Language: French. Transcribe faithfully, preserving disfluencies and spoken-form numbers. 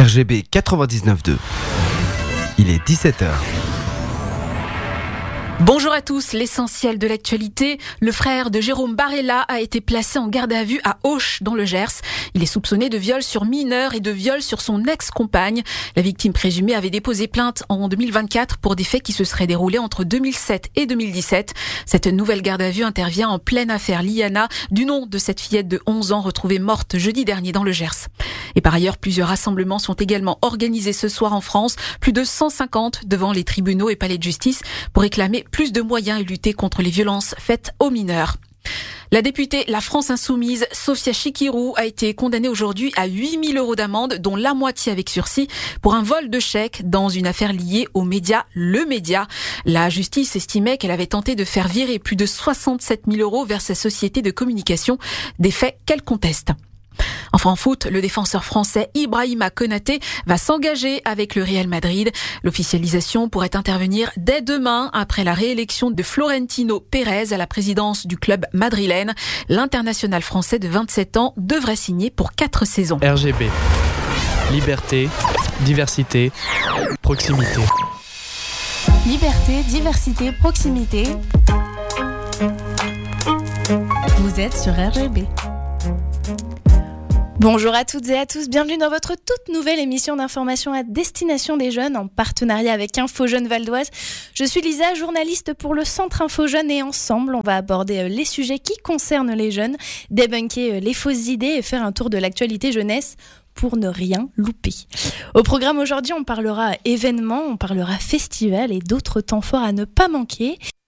G B quatre-vingt-dix-neuf deux. Il est dix-sept heures. Bonjour à tous, l'essentiel de l'actualité. Le frère de Jérôme Barella a été placé en garde à vue à Auch dans le Gers. Il est soupçonné de viol sur mineur et de viol sur son ex-compagne. La victime présumée avait déposé plainte en deux mille vingt-quatre pour des faits qui se seraient déroulés entre deux mille sept et deux mille dix-sept. Cette nouvelle garde à vue intervient en pleine affaire Liana, du nom de cette fillette de onze ans retrouvée morte jeudi dernier dans le Gers. Et par ailleurs, plusieurs rassemblements sont également organisés ce soir en France, plus de cent cinquante devant les tribunaux et palais de justice pour réclamer plus de moyens et lutter contre les violences faites aux mineurs. La députée La France Insoumise, Sophia Chikirou, a été condamnée aujourd'hui à huit mille euros d'amende, dont la moitié avec sursis, pour un vol de chèques dans une affaire liée au média Le Média. La justice estimait qu'elle avait tenté de faire virer plus de soixante-sept mille euros vers sa société de communication, des faits qu'elle conteste. Enfin en foot, le défenseur français Ibrahima Konaté va s'engager avec le Real Madrid. L'officialisation pourrait intervenir dès demain après la réélection de Florentino Pérez à la présidence du club madrilène. L'international français de vingt-sept ans devrait signer pour quatre saisons. R G B. Liberté, diversité, proximité. Liberté, diversité, proximité. Vous êtes sur R G B. Bonjour à toutes et à tous, bienvenue dans votre toute nouvelle émission d'information à destination des jeunes en partenariat avec Info Jeunes Val d'Oise. Je suis Lisa, journaliste pour le Centre Info Jeunes et ensemble on va aborder les sujets qui concernent les jeunes, débunker les fausses idées et faire un tour de l'actualité jeunesse pour ne rien louper. Au programme aujourd'hui, on parlera événements, on parlera festival et d'autres temps forts à ne pas manquer.